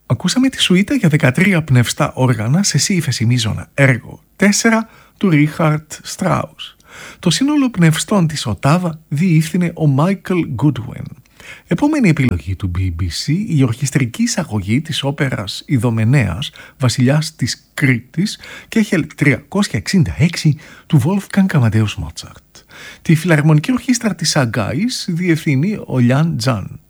Ακούσαμε τη σουίτα για 13 πνευστά όργανα σε σι ύφεση έργο 4 του Ρίχαρτ Στράους. Το σύνολο πνευστών της οτάβα διεύθυνε ο Μάικλ Γκούντουιν. Επόμενη επιλογή του BBC, η ορχιστρική εισαγωγή της όπερας Ιδωμενέας, βασιλιάς της Κρήτης και 1366 του Wolfgang Amadeus Mozart. Τη φιλαρμονική ορχήστρα της Σαγκάης διευθύνει ο Λιάν Τζαν.